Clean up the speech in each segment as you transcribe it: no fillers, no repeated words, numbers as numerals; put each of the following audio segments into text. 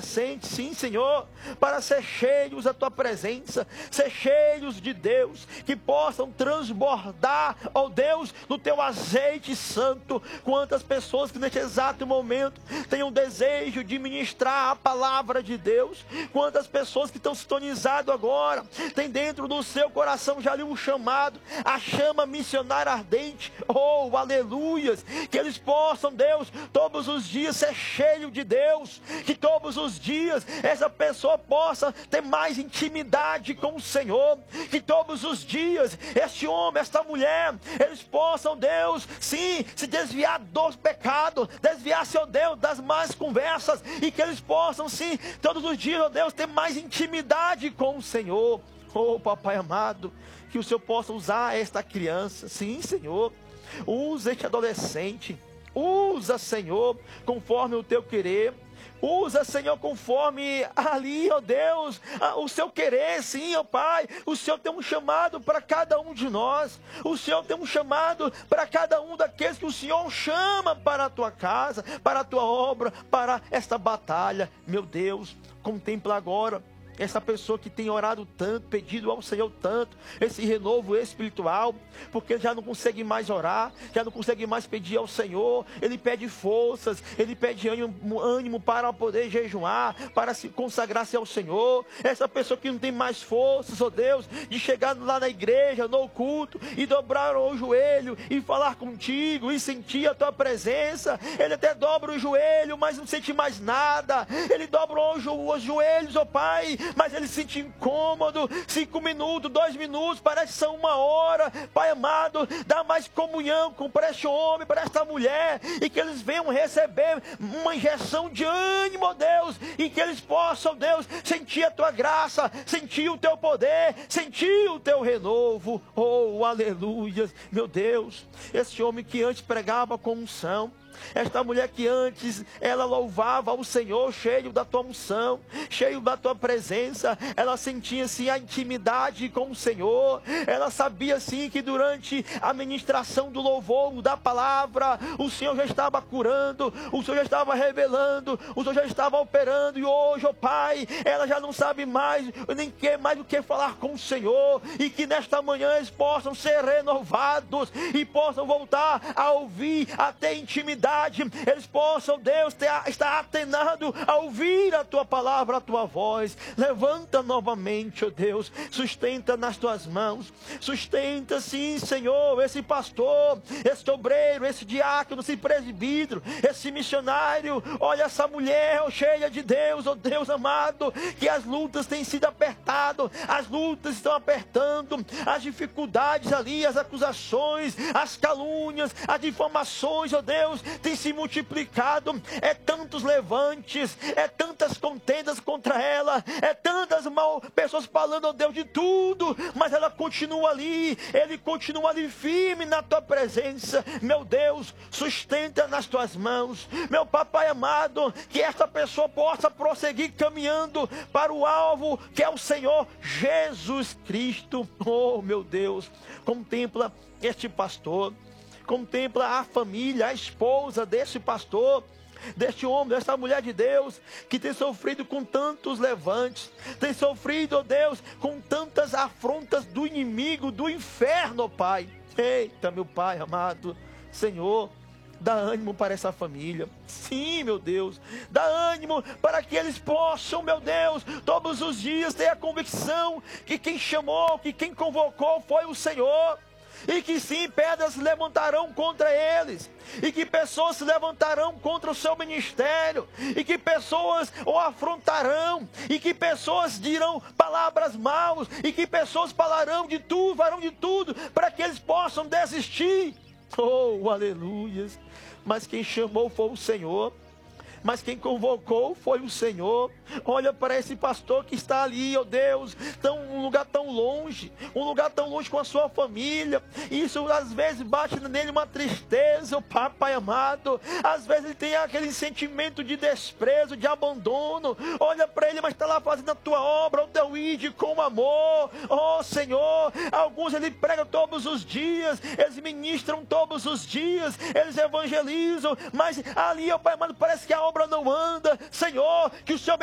adolescentes, sim, Senhor, para ser cheios da tua presença, ser cheios de Deus, que possam transbordar, ó Deus, no teu azeite santo. Quantas pessoas que neste exato momento têm um desejo de ministrar a palavra de Deus, quantas pessoas que estão sintonizadas agora, tem dentro do seu coração já ali um chamado, a chama missionária ardente, oh, aleluias, que eles possam, Deus, todos os dias ser cheio de Deus, que todos os dias essa pessoa possa ter mais intimidade com o Senhor, que todos os dias este homem, esta mulher, eles possam, Deus, sim, se desviar dos pecados, desviar, seu Deus, das más conversas, e que eles possam, sim, todos os dias, ó Deus, ter mais intimidade com o Senhor. Oh, papai amado, que o Senhor possa usar esta criança, sim, Senhor, usa este adolescente, usa, Senhor, conforme o teu querer. Usa, Senhor, conforme ali, ó Deus, o seu querer, sim, ó Pai. O Senhor tem um chamado para cada um de nós. O Senhor tem um chamado para cada um daqueles que o Senhor chama para a tua casa, para a tua obra, para esta batalha. Meu Deus, contempla agora essa pessoa que tem orado tanto, pedido ao Senhor tanto, esse renovo espiritual, porque já não consegue mais orar, já não consegue mais pedir ao Senhor. Ele pede forças, ele pede ânimo para poder jejuar, para se consagrar-se ao Senhor. Essa pessoa que não tem mais forças, ó Deus, de chegar lá na igreja, no culto, e dobrar o joelho, e falar contigo, e sentir a tua presença. Ele até dobra o joelho, mas não sente mais nada. Ele dobra os joelhos, ó Pai, mas ele se sente incômodo. 5 minutos, 2 minutos, parece que são 1 hora. Pai amado, dá mais comunhão para este homem, para esta mulher, e que eles venham receber uma injeção de ânimo, ó Deus, e que eles possam, Deus, sentir a tua graça, sentir o teu poder, sentir o teu renovo. Oh, aleluia, meu Deus, esse homem que antes pregava com unção, esta mulher que antes ela louvava ao Senhor, cheio da tua unção, cheio da tua presença, ela sentia sim a intimidade com o Senhor. Ela sabia sim que durante a ministração do louvor, da palavra, o Senhor já estava curando, o Senhor já estava revelando, o Senhor já estava operando. E hoje, ó Pai, ela já não sabe mais, nem quer mais do que falar com o Senhor, e que nesta manhã eles possam ser renovados e possam voltar a ouvir, a ter intimidade. Eles possam, Deus, estar atenado a ouvir a tua palavra, a tua voz. Levanta novamente, ó Deus, sustenta nas tuas mãos, sustenta sim, Senhor, esse pastor, esse obreiro, esse diácono, esse presbítero, esse missionário. Olha essa mulher, ó, cheia de Deus, ó Deus amado, que as lutas têm sido apertadas, as lutas estão apertando, as dificuldades ali, as acusações, as calúnias, as difamações, ó Deus, tem se multiplicado. É tantos levantes, é tantas contendas contra ela, é tantas pessoas falando, ó Deus, de tudo, mas ela continua ali, ele continua ali firme na tua presença. Meu Deus, sustenta nas tuas mãos, meu papai amado, que esta pessoa possa prosseguir caminhando para o alvo, que é o Senhor Jesus Cristo. Oh, meu Deus, contempla este pastor, contempla a família, a esposa desse pastor, deste homem, desta mulher de Deus, que tem sofrido com tantos levantes, tem sofrido, ó Deus, com tantas afrontas do inimigo, do inferno, ó Pai. Eita, meu Pai amado, Senhor, dá ânimo para essa família. Sim, meu Deus, dá ânimo para que eles possam, meu Deus, todos os dias ter a convicção que quem chamou, que quem convocou foi o Senhor. E que sim, pedras se levantarão contra eles, e que pessoas se levantarão contra o seu ministério, e que pessoas o afrontarão, e que pessoas dirão palavras maus, e que pessoas falarão de tudo, farão de tudo para que eles possam desistir. Oh, aleluias! Mas quem chamou foi o Senhor, mas quem convocou foi o Senhor. Olha para esse pastor que está ali, ó Deus, um lugar tão longe com a sua família. Isso às vezes bate nele uma tristeza, ó papai amado. Às vezes ele tem aquele sentimento de desprezo, de abandono. Olha para ele, mas está lá fazendo a tua obra, o teu ide com amor. Ó Senhor, alguns ele prega todos os dias, eles ministram todos os dias, eles evangelizam, mas ali, ó Pai amado, parece que a obra não anda. Senhor, que o Senhor me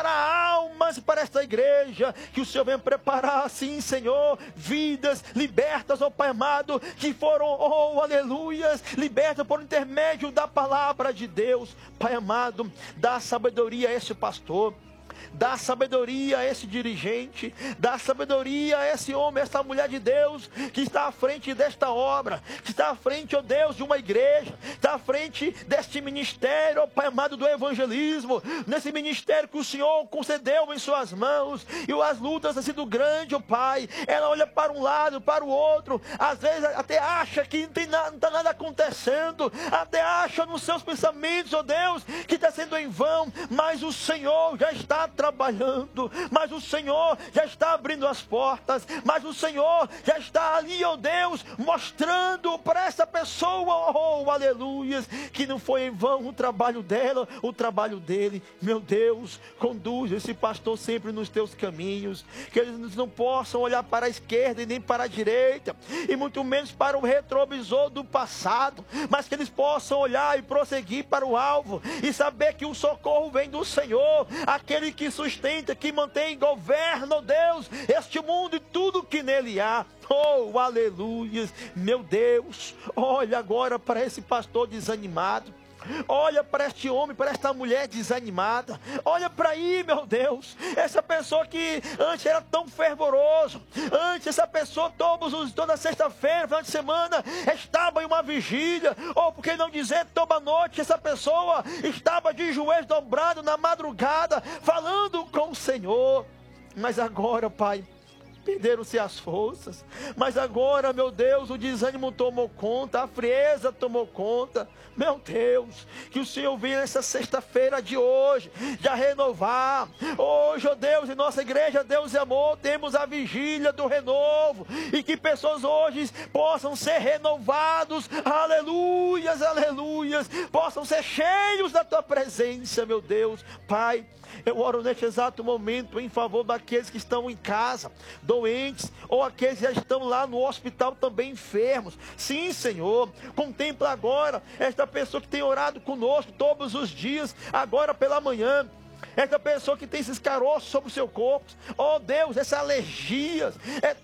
prepara almas para esta igreja, que o Senhor venha preparar, sim, Senhor, vidas libertas, ó Pai amado, que foram, oh, aleluias, libertas por intermédio da palavra de Deus. Pai amado, dá sabedoria a esse pastor, dá sabedoria a esse dirigente, dá sabedoria a esse homem, essa mulher de Deus, que está à frente desta obra, que está à frente, ó Deus, de uma igreja, está à frente deste ministério, ó Pai amado, do evangelismo, nesse ministério que o Senhor concedeu em suas mãos, e as lutas têm sido grandes, ó Pai. Ela olha para um lado, para o outro, às vezes até acha que não está nada acontecendo, até acha nos seus pensamentos, ó Deus, que está sendo em vão, mas o Senhor já está trabalhando, mas o Senhor já está abrindo as portas, mas o Senhor já está ali, ó Deus, mostrando para essa pessoa, oh, aleluias, que não foi em vão o trabalho dela, o trabalho dele. Meu Deus, conduz esse pastor sempre nos teus caminhos, que eles não possam olhar para a esquerda e nem para a direita, e muito menos para o retrovisor do passado, mas que eles possam olhar e prosseguir para o alvo, e saber que o socorro vem do Senhor, aquele que sustenta, que mantém, governa, oh Deus, este mundo e tudo que nele há. Oh, aleluias. Meu Deus, olha agora para esse pastor desanimado, olha para este homem, para esta mulher desanimada, olha para aí, meu Deus, essa pessoa que antes era tão fervoroso, antes essa pessoa toda sexta-feira, final de semana, estava em uma vigília, ou por que não dizer toda noite, essa pessoa estava de joelhos dobrados na madrugada, falando com o Senhor, mas agora, Pai, perderam-se as forças, mas agora, meu Deus, o desânimo tomou conta, a frieza tomou conta. Meu Deus, que o Senhor venha nessa sexta-feira de hoje, já renovar. Hoje, ó Deus, em nossa igreja, Deus e amor, temos a vigília do renovo, e que pessoas hoje possam ser renovados, aleluias, aleluias, possam ser cheios da tua presença, meu Deus. Pai, eu oro neste exato momento em favor daqueles que estão em casa, doentes, ou aqueles que já estão lá no hospital também enfermos. Sim, Senhor, contempla agora esta pessoa que tem orado conosco todos os dias, agora pela manhã. Essa pessoa que tem esses caroços sobre o seu corpo, oh Deus, essas alergias,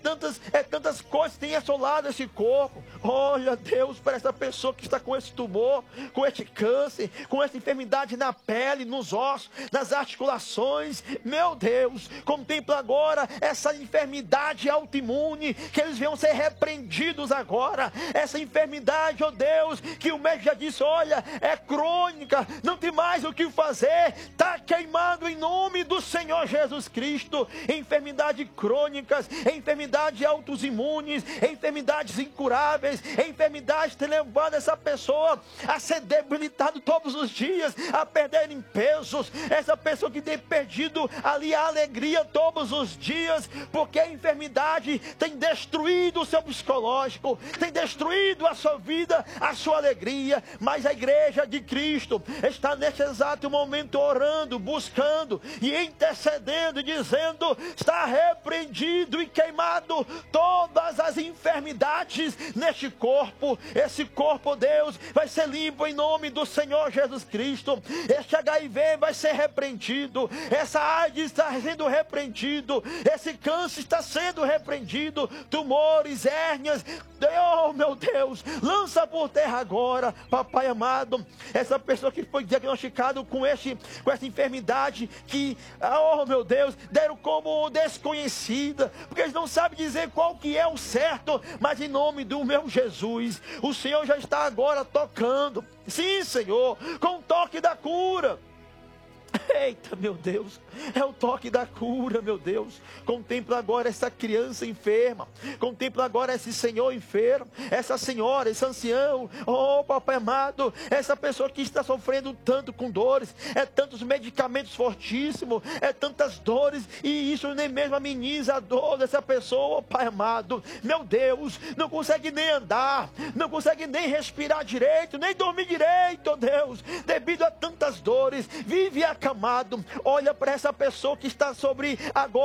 tantas coisas que têm assolado esse corpo. Olha, Deus, para essa pessoa que está com esse tumor, com esse câncer, com essa enfermidade na pele, nos ossos, nas articulações. Meu Deus, contempla agora essa enfermidade autoimune, que eles venham ser repreendidos agora. Essa enfermidade, oh Deus, que o médico já disse, olha, é crônica, não tem mais o que fazer, está queimado em nome do Senhor Jesus Cristo. Enfermidades crônicas, enfermidades autoimunes, enfermidades incuráveis, enfermidades que têm levado essa pessoa a ser debilitado todos os dias, a perderem pesos. Essa pessoa que tem perdido ali a alegria todos os dias, porque a enfermidade tem destruído o seu psicológico, tem destruído a sua vida, a sua alegria. Mas a igreja de Cristo está nesse exato momento orando, buscando e intercedendo e dizendo, está repreendido e queimado todas as enfermidades neste corpo. Esse corpo, Deus, vai ser limpo em nome do Senhor Jesus Cristo. Este HIV vai ser repreendido, essa AIDS está sendo repreendido, esse câncer está sendo repreendido, tumores, hérnias, oh meu Deus, lança por terra agora, papai amado, essa pessoa que foi diagnosticada com essa enfermidade que, oh meu Deus, deram como desconhecida, porque eles não sabem dizer qual que é o certo, mas em nome do meu Jesus, o Senhor já está agora tocando, sim Senhor, com o toque da cura. Eita, meu Deus, é o toque da cura, meu Deus. Contempla agora essa criança enferma, contempla agora esse senhor enfermo, essa senhora, esse ancião, oh papai amado, essa pessoa que está sofrendo tanto com dores, é tantos medicamentos fortíssimos, é tantas dores, e isso nem mesmo ameniza a dor dessa pessoa, oh pai amado. Meu Deus, não consegue nem andar, não consegue nem respirar direito, nem dormir direito, oh Deus, devido a tantas dores, vive acamado, amado, olha para essa pessoa que está sobre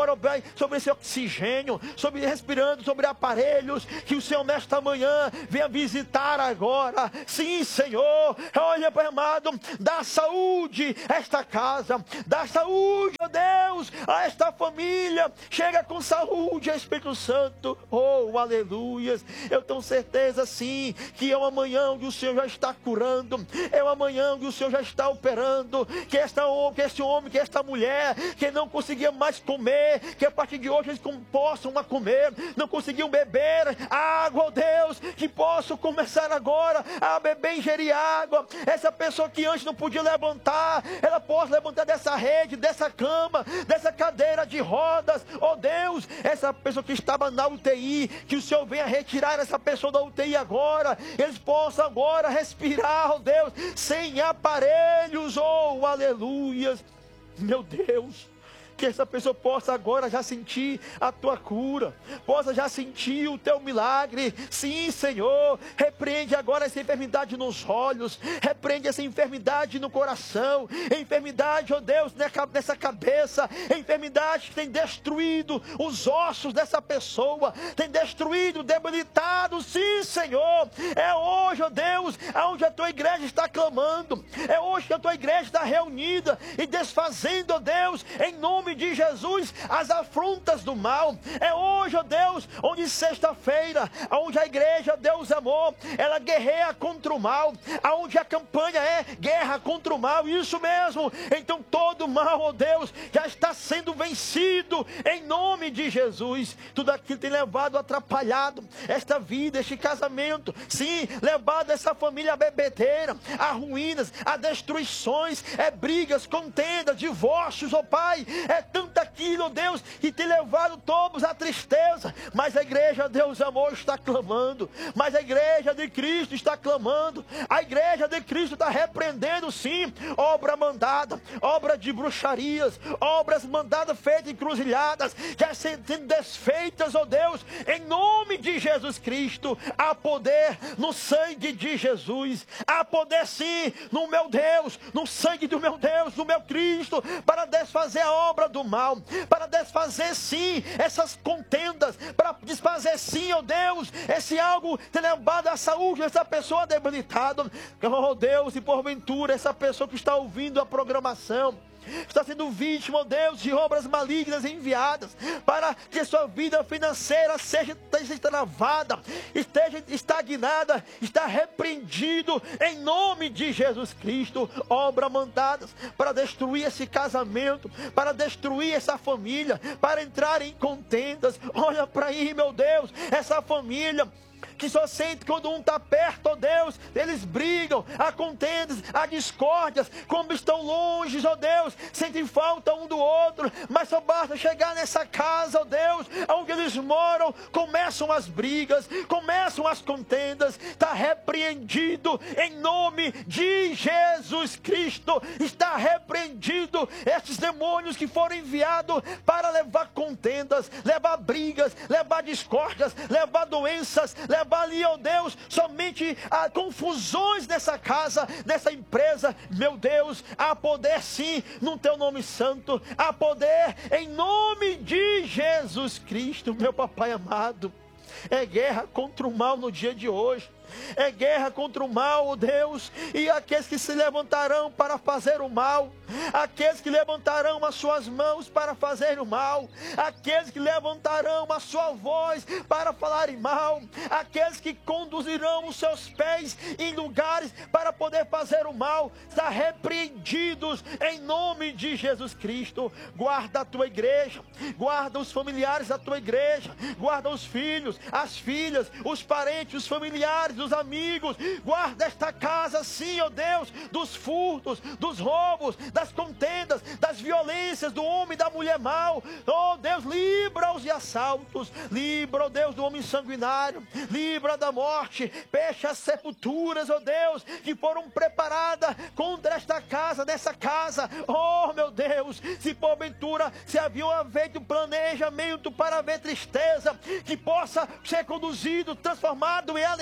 esse oxigênio, respirando sobre aparelhos, que o Senhor nesta manhã venha visitar agora. Sim, Senhor, olha, Pai amado, dá saúde a esta casa, dá saúde, ó Deus, a esta família. Chega com saúde, Espírito Santo. Oh, aleluias. Eu tenho certeza, sim, que é uma manhã onde o Senhor já está curando, é uma manhã onde o Senhor já está operando, que esse homem, que esta mulher, que não conseguia mais comer, que a partir de hoje eles possam comer, não conseguiam beber água, ó Deus, que possam começar agora a beber e ingerir água. Essa pessoa que antes não podia levantar, ela possa levantar dessa rede, dessa cama, dessa cadeira de rodas, ó Deus. Essa pessoa que estava na UTI, que o Senhor venha retirar essa pessoa da UTI agora, eles possam agora respirar, ó Deus, sem aparelhos, oh, aleluias, meu Deus. Que essa pessoa possa agora já sentir a tua cura, possa já sentir o teu milagre. Sim, Senhor, repreende agora essa enfermidade nos olhos, repreende essa enfermidade no coração, enfermidade, ó Deus, nessa cabeça, enfermidade que tem destruído os ossos dessa pessoa, tem destruído, debilitado. Sim, Senhor, é hoje, ó Deus, aonde a tua igreja está clamando, é hoje que a tua igreja está reunida e desfazendo, ó Deus, em nome de Jesus, as afrontas do mal. É hoje, ó Deus, onde sexta-feira, onde a igreja, Deus amor, ela guerreia contra o mal, aonde a campanha é guerra contra o mal, isso mesmo. Então todo mal, ó Deus, já está sendo vencido em nome de Jesus. Tudo aquilo tem levado, atrapalhado esta vida, este casamento, sim, levado essa família à bebedeira, a ruínas, a destruições, brigas, contendas, divórcios, ó Pai, tanto aquilo, ó Deus, que tem levado todos à tristeza. Mas a igreja, Deus amor, está clamando, mas a igreja de Cristo está clamando, a igreja de Cristo está repreendendo, sim, obra mandada, obra de bruxarias, obras mandadas, feitas, encruzilhadas, já sendo desfeitas, ó Deus, em nome de Jesus Cristo. Há poder no sangue de Jesus, há poder sim, no meu Deus, no sangue do meu Deus, do meu Cristo, para desfazer a obra do mal, para desfazer sim essas contendas, para desfazer sim, ó Deus, esse algo ter levado a saúde dessa pessoa debilitada, ó Deus. E porventura essa pessoa que está ouvindo a programação está sendo vítima, ó Deus, de obras malignas enviadas para que sua vida financeira esteja travada, esteja estagnada, está repreendido em nome de Jesus Cristo. Obras mandadas para destruir esse casamento, para destruir essa família, para entrar em contendas. Olha para aí, meu Deus, essa família que só sente quando um está perto, ó Deus, eles brigam, há contendas, há discórdias, como estão longe, ó Deus, sentem falta um do outro, mas só basta chegar nessa casa, ó Deus, onde eles moram, começam as brigas, começam as contendas. Está repreendido em nome de Jesus Cristo, está repreendido esses demônios que foram enviados para levar contendas, levar brigas, levar discórdias, levar doenças, levar ali, ó Deus, somente a confusões nessa casa, nessa empresa. Meu Deus, há poder sim no teu nome santo, há poder em nome de Jesus Cristo, meu papai amado. É guerra contra o mal no dia de hoje, é guerra contra o mal, ó Deus, e aqueles que se levantarão para fazer o mal, aqueles que levantarão as suas mãos para fazer o mal, aqueles que levantarão a sua voz para falar mal, aqueles que conduzirão os seus pés em lugares para poder fazer o mal, está repreendidos em nome de Jesus Cristo. Guarda a tua igreja, guarda os familiares da tua igreja, guarda os filhos, as filhas, os parentes, os familiares, dos amigos. Guarda esta casa sim, ó Deus, dos furtos, dos roubos, das contendas, das violências do homem e da mulher mau. Ó Deus, livra-os de assaltos, livra, ó Deus, do homem sanguinário, livra da morte, fecha as sepulturas, ó Deus, que foram preparadas contra esta casa, nessa casa. Oh meu Deus, se porventura se havia feito planejamento para ver tristeza, que possa ser conduzido, transformado em alegria.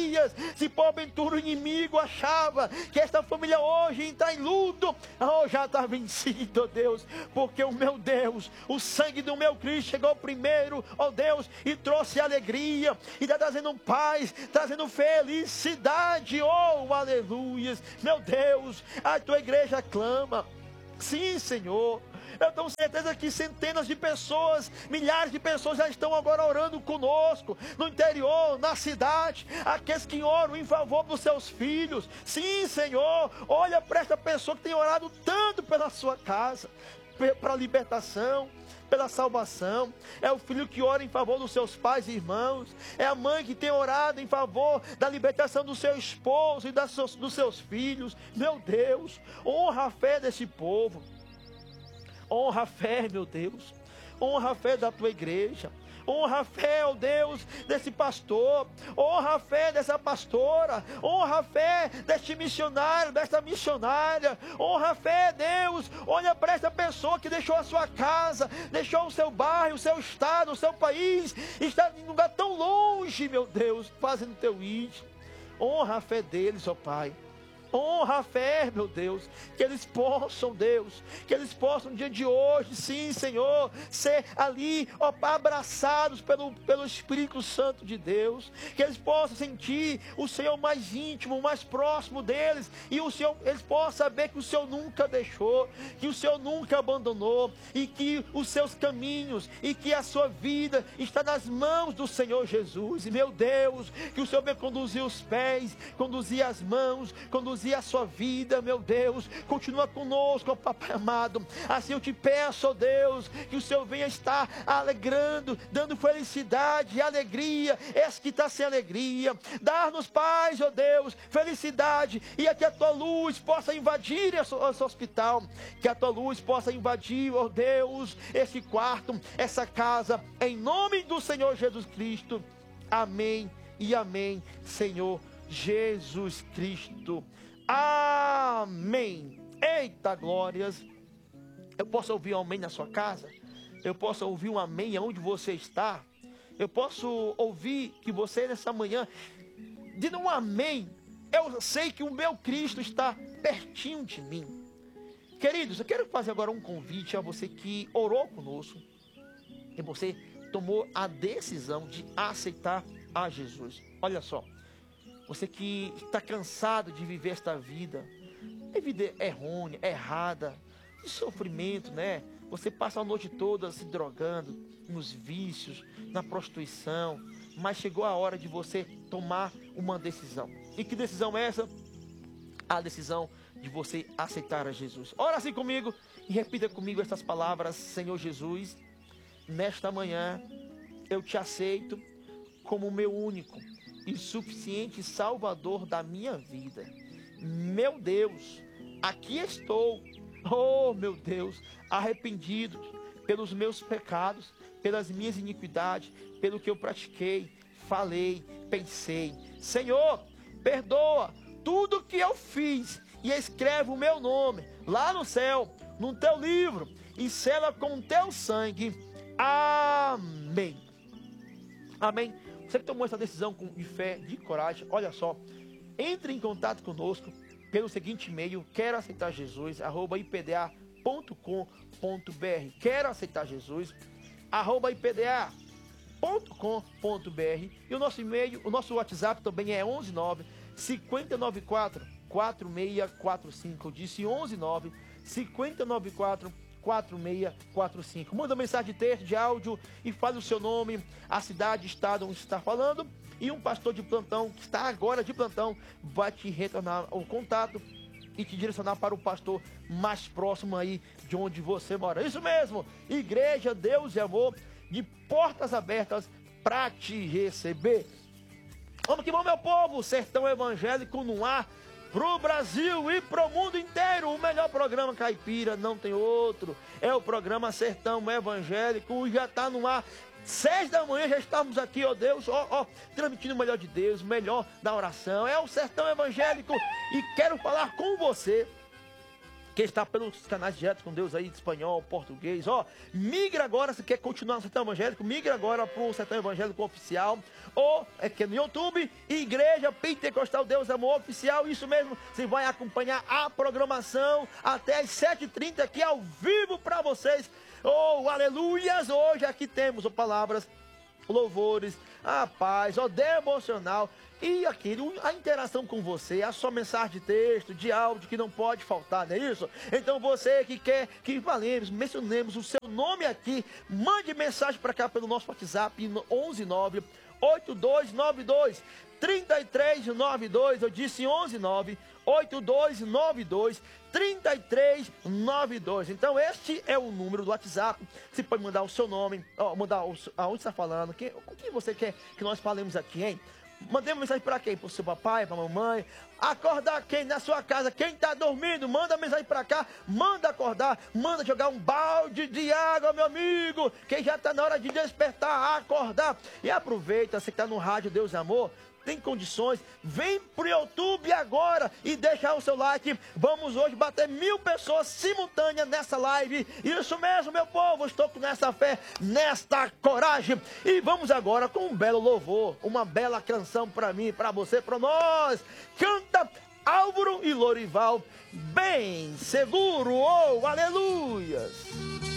alegrias. Se porventura o inimigo achava que esta família hoje está em luto, já está vencido, ó Deus, porque o meu Deus, o sangue do meu Cristo chegou primeiro, ó Deus, e trouxe alegria, e está trazendo paz, trazendo felicidade, oh aleluias. Meu Deus, a tua igreja clama, sim, Senhor. Eu tenho certeza que centenas de pessoas, milhares de pessoas já estão agora orando conosco, no interior, na cidade, aqueles que oram em favor dos seus filhos. Sim, Senhor, olha para esta pessoa que tem orado tanto pela sua casa, para a libertação, pela salvação. É o filho que ora em favor dos seus pais e irmãos. É a mãe que tem orado em favor da libertação do seu esposo e dos seus filhos. Meu Deus, honra a fé desse povo. Honra a fé, meu Deus. Honra a fé da tua igreja. Honra a fé, ó Deus, desse pastor. Honra a fé dessa pastora. Honra a fé deste missionário, desta missionária. Honra a fé, Deus. Olha para essa pessoa que deixou a sua casa, deixou o seu bairro, o seu estado, o seu país. Está em um lugar tão longe, meu Deus, fazendo teu ir. Honra a fé deles, ó Pai. Honra a fé, meu Deus, que eles possam, Deus, que eles possam no dia de hoje, sim, Senhor, ser ali, ó, abraçados pelo Espírito Santo de Deus, que eles possam sentir o Senhor mais íntimo, mais próximo deles, e o Senhor, eles possam saber que o Senhor nunca deixou, que o Senhor nunca abandonou, e que os seus caminhos, e que a sua vida está nas mãos do Senhor Jesus. E meu Deus, que o Senhor venha conduzir os pés, conduzir as mãos, conduzir a sua vida, meu Deus. Continua conosco, ó Papai amado. Assim eu te peço, ó Deus, que o Senhor venha estar alegrando, dando felicidade e alegria, esse que está sem alegria. Dar-nos paz, ó Deus, felicidade, e que a tua luz possa invadir esse hospital, que a tua luz possa invadir, ó Deus, esse quarto, essa casa, em nome do Senhor Jesus Cristo. Amém e amém, Senhor Jesus Cristo. Amém. Eita glórias. Eu posso ouvir um amém na sua casa? Eu posso ouvir um amém aonde você está? Eu posso ouvir que você nessa manhã diga um amém. Eu sei que o meu Cristo está pertinho de mim. Queridos, eu quero fazer agora um convite a você que orou conosco e você tomou a decisão de aceitar a Jesus. Olha só. Você que está cansado de viver esta vida errônea, errada, de sofrimento, né? Você passa a noite toda se drogando, nos vícios, na prostituição, mas chegou a hora de você tomar uma decisão. E que decisão é essa? A decisão de você aceitar a Jesus. Ora assim comigo e repita comigo estas palavras: Senhor Jesus, nesta manhã eu te aceito como meu único e suficiente Salvador da minha vida. Meu Deus, aqui estou, oh meu Deus, arrependido pelos meus pecados, pelas minhas iniquidades, pelo que eu pratiquei, falei, pensei. Senhor, perdoa tudo que eu fiz e escreve o meu nome lá no céu, no teu livro, e sela com o teu sangue. Amém. Amém. Você que tomou essa decisão de fé, de coragem, olha só, entre em contato conosco pelo seguinte e-mail: quero aceitar Jesus, @ipda.com.br. Quero aceitar Jesus, @ipda.com.br. E o nosso e-mail, o nosso WhatsApp também é 119 594 4645. Eu disse 119 594 4645. Manda mensagem de texto, de áudio e fale o seu nome, a cidade, estado onde está falando, e um pastor de plantão que está agora de plantão vai te retornar o contato e te direcionar para o pastor mais próximo aí de onde você mora. Isso mesmo, Igreja Deus e Amor, de portas abertas para te receber. Vamos que vamos, meu povo. Sertão Evangélico no ar, pro Brasil e pro mundo inteiro. O melhor programa caipira, não tem outro. É o programa Sertão Evangélico. Já está no ar. 6 da manhã já estamos aqui, ó Deus, transmitindo o melhor de Deus, o melhor da oração. É o Sertão Evangélico. E quero falar com você que está pelos canais diretos com Deus aí, de espanhol, português, ó, migra agora, se quer continuar no Sertão Evangélico, migra agora para o Sertão Evangélico Oficial, ou é que no YouTube, Igreja Pentecostal Deus Amor Oficial, isso mesmo, você vai acompanhar a programação até às 7h30 aqui ao vivo para vocês, oh, aleluias, hoje aqui temos palavras, louvores, a paz, ó, devocional, e aqui a interação com você, a sua mensagem de texto, de áudio, que não pode faltar, não é isso? Então você que quer que falemos, mencionemos o seu nome aqui, mande mensagem para cá pelo nosso WhatsApp, 119 8292 3392, eu disse 119 8292 3392. Então este é o número do WhatsApp. Você pode mandar o seu nome, mandar aonde está falando, com quem você quer que nós falemos aqui, hein? Mandei uma mensagem para quem? Para o seu papai, para a mamãe. Acordar quem na sua casa? Quem está dormindo? Manda mensagem para cá. Manda acordar. Manda jogar um balde de água, meu amigo. Quem já está na hora de despertar, acordar. E aproveita, você que está no rádio Deus Amor. Tem condições, vem pro YouTube agora e deixa o seu like. Vamos hoje bater 1000 pessoas simultâneas nessa live. Isso mesmo, meu povo, estou com essa fé, nesta coragem. E vamos agora com um belo louvor, uma bela canção para mim, para você, para nós. Canta Álvaro e Lorival, bem seguro, oh, aleluias.